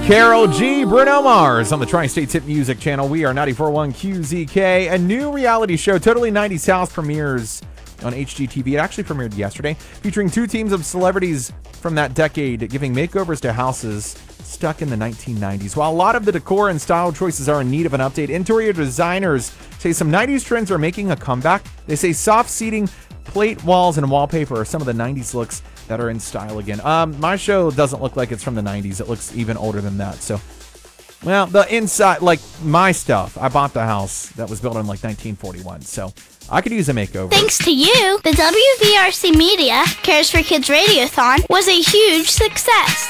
Carol G, Bruno Mars on the Tri-State Hit Music Channel. We are 94.1 QZK. A new reality show, Totally 90s House, premieres on HGTV. It actually premiered yesterday, featuring two teams of celebrities from that decade giving makeovers to houses stuck in the 1990s. While a lot of the decor and style choices are in need of an update, interior designers say some 90s trends are making a comeback. They say soft seating, plate walls, and wallpaper are some of the 90s looks that are in style again. My show doesn't look like it's from the 90s. It looks even older than that. So, well, the inside, like my stuff, I bought the house that was built in like 1941. So I could use a makeover. Thanks to you, the WVRC Media Cares for Kids Radiothon was a huge success.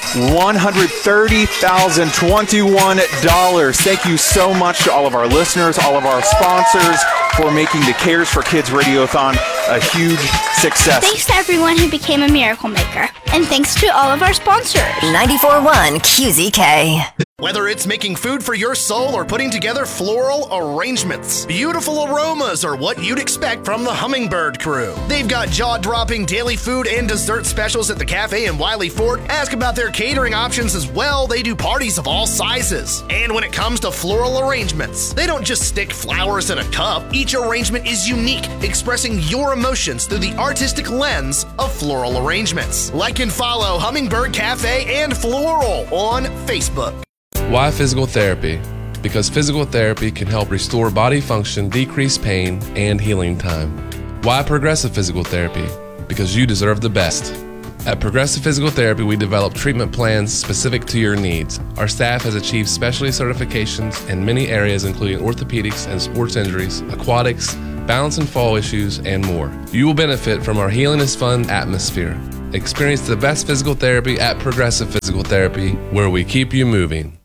$130,021. Thank you so much to all of our listeners, all of our sponsors for making the Cares for Kids Radiothon a huge success. Thanks to everyone who became a miracle maker. And thanks to all of our sponsors. 94.1 QZK. Whether it's making food for your soul or putting together floral arrangements, beautiful aromas are what you'd expect from the Hummingbird crew. They've got jaw-dropping daily food and dessert specials at the cafe in Wiley Fort. Ask about their catering options as well. They do parties of all sizes. And when it comes to floral arrangements, they don't just stick flowers in a cup. Each arrangement is unique, expressing your emotions through the artistic lens of floral arrangements. Like and follow Hummingbird Cafe and Floral on Facebook. Why physical therapy? Because physical therapy can help restore body function, decrease pain, and healing time. Why progressive physical therapy? Because you deserve the best. At Progressive Physical Therapy, we develop treatment plans specific to your needs. Our staff has achieved specialty certifications in many areas, including orthopedics and sports injuries, aquatics, balance and fall issues, and more. You will benefit from our Healing is Fun atmosphere. Experience the best physical therapy at Progressive Physical Therapy, where we keep you moving.